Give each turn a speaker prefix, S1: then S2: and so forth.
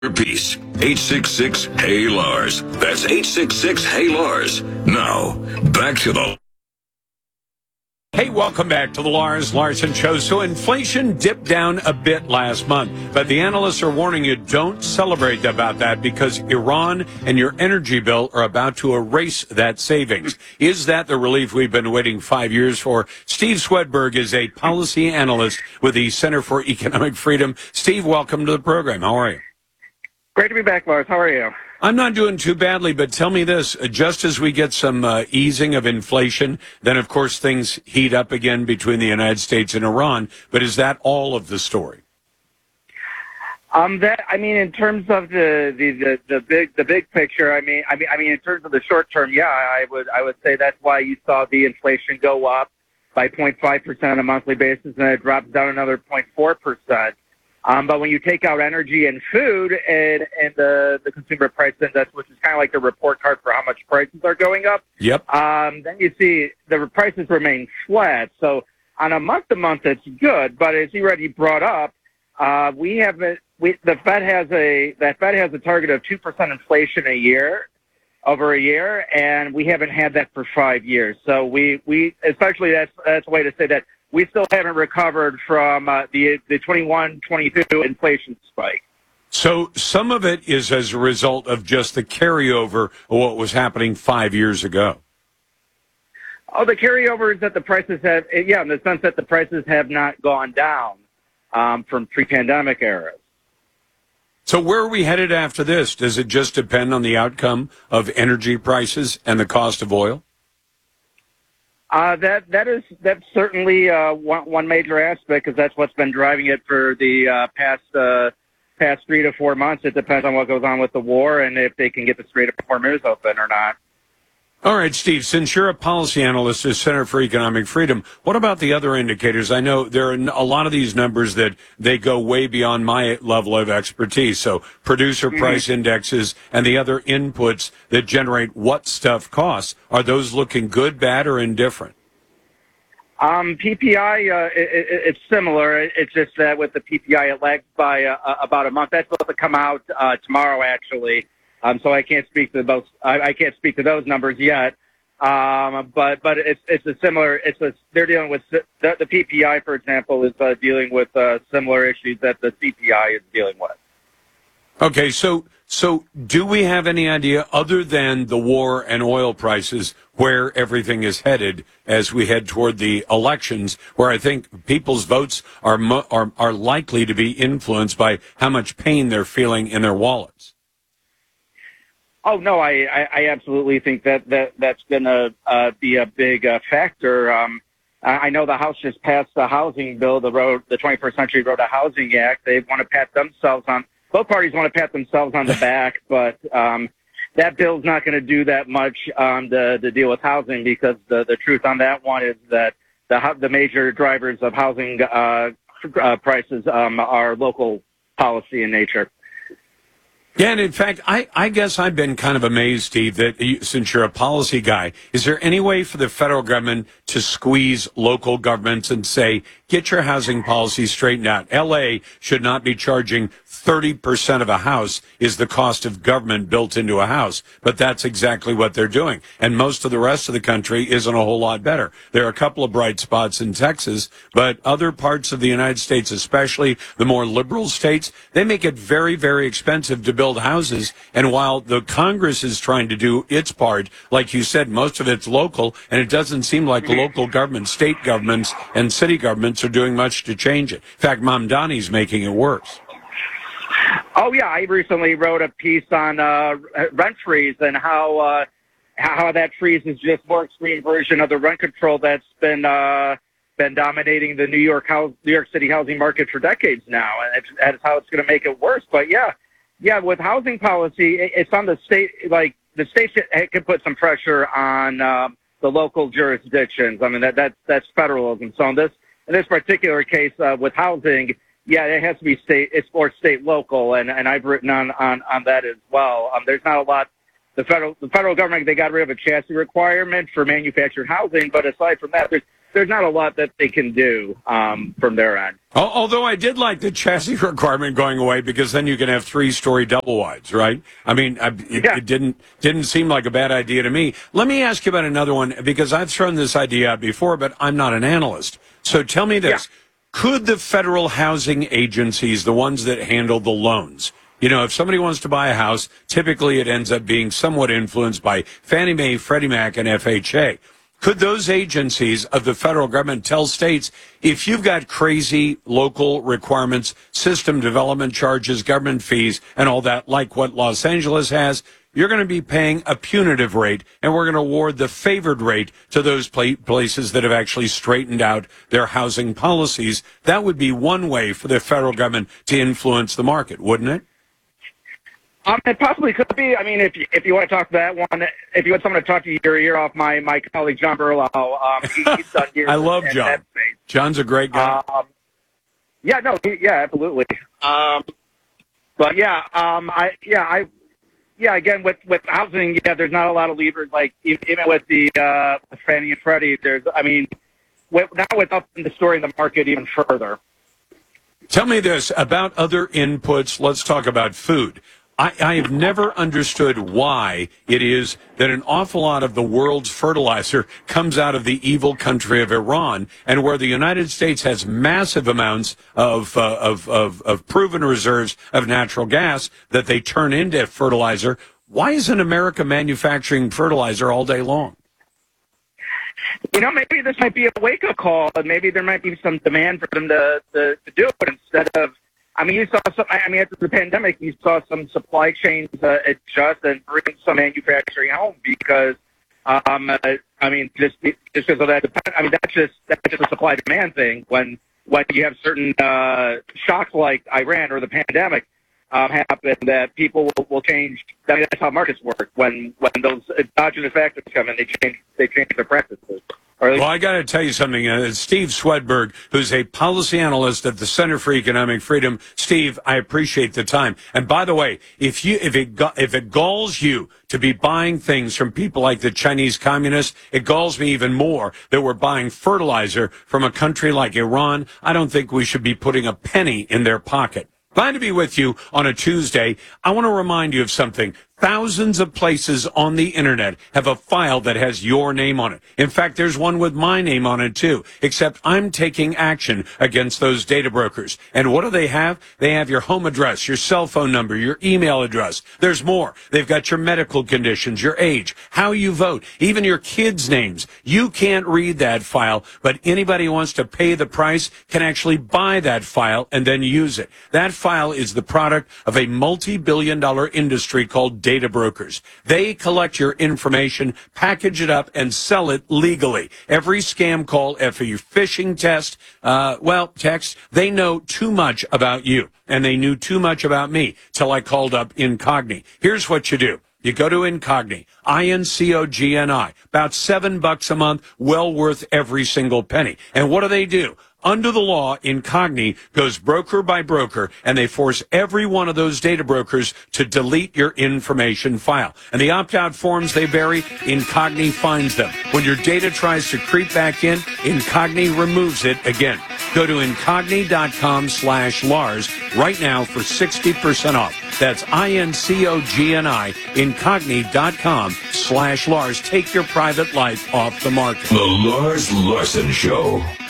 S1: Peace. 866 Hey Lars. That's 866 Hey Lars. Now, back to the.
S2: Hey, welcome back to the Lars Larson Show. So inflation dipped down a bit last month, but the analysts are warning you don't celebrate about that because Iran and your energy bill are about to erase that savings. Is that the relief we've been waiting 5 years for? Steve Swedberg is a policy analyst with the Center for Economic Freedom. Steve, welcome to the program. How are you?
S3: Great to be back, Lars. How are you?
S2: I'm not doing too badly, but tell me this. Just as we get some easing of inflation, then, of course, things heat up again between the United States and Iran. But is that all of the story?
S3: In terms of the big picture, in terms of the short term, yeah, I would say that's why you saw the inflation go up by 0.5% on a monthly basis, and it drops down another 0.4%. But when you take out energy and food and the consumer price index, which is kind of like the report card for how much prices are going up,
S2: yep.
S3: Then you see the prices remain flat. So on a month-to-month, it's good. But as you already brought up, the Fed has a target of 2% inflation over a year, and we haven't had that for 5 years. So we essentially that's a way to say that we still haven't recovered from the 21-22 inflation spike.
S2: So some of it is as a result of just the carryover of what was happening 5 years ago.
S3: Oh, the carryover is that the prices have, in the sense that the prices have not gone down from pre-pandemic eras.
S2: So where are we headed after this? Does it just depend on the outcome of energy prices and the cost of oil?
S3: That's certainly one major aspect, because that's what's been driving it for the past 3 to 4 months. It depends on what goes on with the war and if they can get the Strait of Hormuz open or not.
S2: All right, Steve, since you're a policy analyst at Center for Economic Freedom, what about the other indicators? I know there are a lot of these numbers that they go way beyond my level of expertise. So producer price indexes and the other inputs that generate what stuff costs, are those looking good, bad, or indifferent?
S3: PPI, it's similar. It's just that with the PPI, it lags by about a month. That's supposed to come out tomorrow, actually. So I can't speak to those. I can't speak to those numbers yet. But it's a similar. They're dealing with the PPI, for example, is dealing with similar issues that the CPI is dealing with.
S2: Okay, so do we have any idea, other than the war and oil prices, where everything is headed as we head toward the elections, where I think people's votes are likely to be influenced by how much pain they're feeling in their wallets?
S3: Oh no, I absolutely think that's going to be a big factor. I know the House just passed the housing bill, the 21st Century Road to Housing Act. They want to pat themselves on. Both parties want to pat themselves on the back, but that bill's not going to do that much to deal with housing, because the truth on that one is that the major drivers of housing prices are local policy in nature.
S2: Yeah, and in fact, I guess I've been kind of amazed, Steve, that since you're a policy guy, is there any way for the federal government to squeeze local governments and say, get your housing policy straightened out? L.A. should not be charging 30% of a house is the cost of government built into a house. But that's exactly what they're doing. And most of the rest of the country isn't a whole lot better. There are a couple of bright spots in Texas, but other parts of the United States, especially the more liberal states, they make it very, very expensive to build houses. And while the Congress is trying to do its part, like you said, most of it's local, and it doesn't seem like local governments, state governments, and city governments are doing much to change it. In fact, Mamdani's making it worse.
S3: Oh yeah, I recently wrote a piece on rent freeze and how that freeze is just more extreme version of the rent control that's been dominating the New York City housing market for decades now, and that's how it's going to make it worse. But yeah, with housing policy, it's on the state. Like the state can put some pressure on the local jurisdictions. I mean that's federalism. So in this particular case with housing. Yeah, it has to be state local, and I've written on that as well. There's not a lot. The federal government, they got rid of a chassis requirement for manufactured housing, but aside from that, there's not a lot that they can do from their end.
S2: Although I did like the chassis requirement going away, because then you can have 3-story double wides, right? I mean, it didn't seem like a bad idea to me. Let me ask you about another one, because I've thrown this idea out before, but I'm not an analyst. So tell me this. Yeah. Could the federal housing agencies, the ones that handle the loans, you know, if somebody wants to buy a house, typically it ends up being somewhat influenced by Fannie Mae, Freddie Mac, and FHA. Could those agencies of the federal government tell states, if you've got crazy local requirements, system development charges, government fees, and all that, like what Los Angeles has, you're going to be paying a punitive rate, and we're going to award the favored rate to those places that have actually straightened out their housing policies? That would be one way for the federal government to influence the market, wouldn't it?
S3: It possibly could be. I mean, if you want to talk to that one, if you want someone to talk to your ear off, my colleague John Berlow, he's done years.
S2: I love John. John's a great guy.
S3: Absolutely. But again, with housing, there's not a lot of levers. Like even with the Fannie and Freddie, now without distorting the market even further.
S2: Tell me this about other inputs. Let's talk about food. I have never understood why it is that an awful lot of the world's fertilizer comes out of the evil country of Iran, and where the United States has massive amounts of proven reserves of natural gas that they turn into fertilizer. Why isn't America manufacturing fertilizer all day long?
S3: You know, maybe this might be a wake-up call, and maybe there might be some demand for them to do it instead of. You saw some. After the pandemic, you saw some supply chains adjust and bring some manufacturing home because, just because of that. That's just a supply demand thing. When you have certain shocks like Iran or the pandemic happen, that people will change. That's how markets work. When those exogenous factors come in, they change their practices.
S2: Well, I got to tell you something. Steve Swedberg, who's a policy analyst at the Center for Economic Freedom. Steve, I appreciate the time. And by the way, if it galls you to be buying things from people like the Chinese communists, it galls me even more that we're buying fertilizer from a country like Iran. I don't think we should be putting a penny in their pocket. Glad to be with you on a Tuesday. I want to remind you of something. Thousands of places on the internet have a file that has your name on it. In fact, there's one with my name on it too, except I'm taking action against those data brokers. And what do they have? They have your home address, your cell phone number, your email address. There's more. They've got your medical conditions, your age, how you vote, even your kids' names. You can't read that file, but anybody who wants to pay the price can actually buy that file and then use it. That file is the product of a multi-billion-dollar industry called data brokers. They collect your information, package it up, and sell it legally. Every scam call, every phishing text, they know too much about you, and they knew too much about me till I called up Incogni. Here's what you do. You go to Incogni, INCOGNI, about $7 a month, well worth every single penny. And what do? Under the law, Incogni goes broker by broker, and they force every one of those data brokers to delete your information file. And the opt-out forms they bury, Incogni finds them. When your data tries to creep back in, Incogni removes it again. Go to Incogni.com/Lars right now for 60% off. That's INCOGNI, Incogni.com/Lars. Take your private life off the market.
S1: The Lars Larson Show.